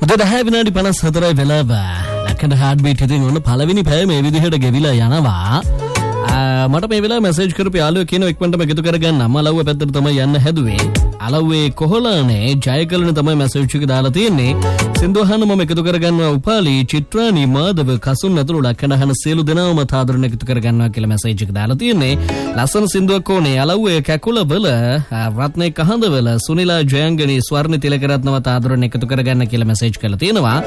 උදේ 10 විනාඩි 54 වෙලාව ලක්කඩ හાર્ට් බීට් ඉතින් ඔන්න පළවෙනි පැය මේ විදිහට ගෙවිලා යනවා. මට මේ වෙලාවේ මැසේජ් කරපු යාළුවෙක් කියනවා ඉක්මනටම එකතු කරගන්න අමලව්ව පැත්තට තමයි යන්න හැදුවේ. අලව්වේ කොහොලානේ ජයකලන තමයි මැසේජ් එක දාලා තියෙන්නේ. සින්දුවහන මම එකතු කරගන්නවා උපාලි චිත්‍රානි මාදව කසුන් ඇතුළු ලක්කඩහන සියලු දෙනාම තාදරණ එකතු කරගන්නවා කියලා මැසේජ් එක දාලා තියෙන්නේ. ලස්සන සින්දුවක් ඕනේ අලව්වේ කැකුලවල රත්නේ කහඳවල සුනිලා ජයංගනී ස්වර්ණ තිලකරත්නව තාදරණ එකතු කරගන්න කියලා මැසේජ් කරලා තියෙනවා.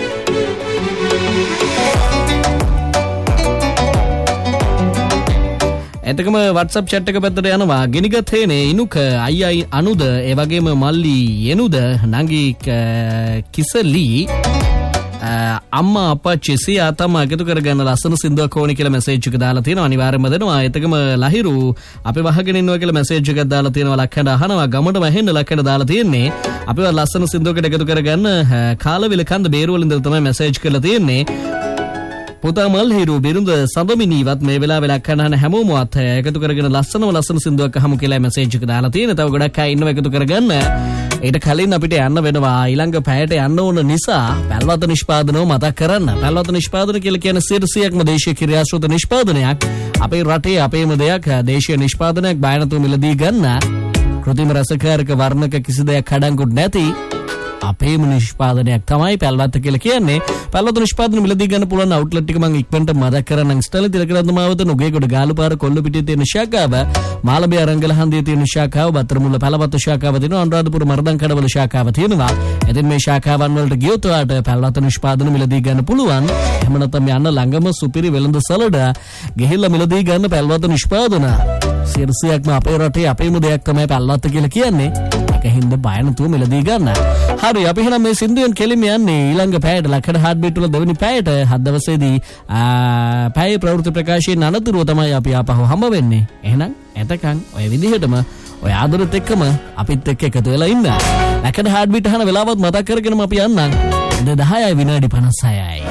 එතකම WhatsApp chat එක පැත්තට යනවා. ගිනිගත් හේනේ ඉනුක අයියි අනුද ඒ වගේම මල්ලි යනුද නංගි කිසලි අම්මා අපච්චි සියා තමයි එකතු කරගන්න ලස්සන සින්දුවක් ඕනේ කියලා මැසේජ් එක දාලා තියෙනවා. අනිවාර්යයෙන්ම දෙනවා. එතකම ලහිරු අපි වහගෙන ඉන්නවා කියලා මැසේජ් එකක් දාලා තියෙනවා. ලක්කඩ අහනවා ගමඩ වැහෙන්න ලක්කඩ දාලා තියෙන්නේ. අපිව ලස්සන සින්දුවකට එකතු කරගන්න කාලවිල කන්ද බේරුවල ඉඳලා තමයි මැසේජ් කරලා තියෙන්නේ. පුතා මල්හිරු බිරුඳ සඳමිනීවත් මේ වෙලාවේ ලක්කඩහන හැමෝමවත් එකතු කරගෙන ලස්සන සින්දුවක් අහමු කියලා මැසේජ් එක දාලා තියෙනවා. තව ගොඩක් අය ඉන්නවා එකතු කරගන්න. ඊට කලින් අපිට යන්න වෙනවා ඊළඟ පැයට යන්න ඕන නිසා පැල්වත නිෂ්පාදනව මතක් කරන්න. පැල්වත නිෂ්පාදන කියලා කියන්නේ 100%ක්ම දේශීය ක්‍රියාශීල නිෂ්පාදනයක්. අපේ රටේ අපේම දෙයක් දේශීය නිෂ්පාදනයක් බය නැතුව මිලදී ගන්න. කෘත්‍රිම රසකාරක වර්ණක කිසි දෙයක් අඩංගු නැති අපේම නිෂ්පාදනයක් තමයි පැල්වත කියලා කියන්නේ. පැල්වත නිෂ්පාදන මිලදී ගන්න පුළුවන් අවුට්ලට් එක මම ඉක්මනට මතක් කරන්නම්. ස්ටයිල් තිලකරත්න මාවත නුගේගොඩ ගාලුපාර කොල්ලපිටියේ තියෙන ශාඛාව, මාළඹේ අරංගල හන්දියේ තියෙන ශාඛාව, බත්තරමුල්ල පැලවත ශාඛාව තියෙනවා, අනුරාධපුර මරදන් කඩවල ශාඛාව තියෙනවා. ඉතින් මේ ශාඛාවන් වලට ගියොත් ඔයාලට පැල්වත නිෂ්පාදන මිලදී ගන්න පුළුවන්. එහෙම නැත්නම් යන්න ළඟම සුපිරි වෙළඳ සලඩ ගිහිල්ලා මිලදී ගන්න පැල්වත නිෂ්පාදන. 100%ක්ම අපේ රටේ අපේම දෙයක් තමයි පැල්වත කියලා කියන්නේ. හින්ද බය නැතුව මෙලදී ගන්න. හරි අපි එහෙනම් මේ සින්දුවෙන් කෙලිම යන්නේ ඊළඟ පැයට ලක්කඩ හાર્ට් බීට් වල දෙවෙනි පැයට 7 දවසේදී පැයේ ප්‍රවෘත්ති ප්‍රකාශයෙන් අනතුරුව තමයි අපි ආපහු හම්බ වෙන්නේ. එහෙනම් එතකන් ඔය විදිහටම ඔය ආදරෙත් එක්කම අපිත් එක්ක එකතු වෙලා ඉන්න. ලක්කඩ හાર્ට් බීට් අහන වෙලාවත් මතක් කරගෙනම අපි යන්නම්. 10 විනාඩි 56යි.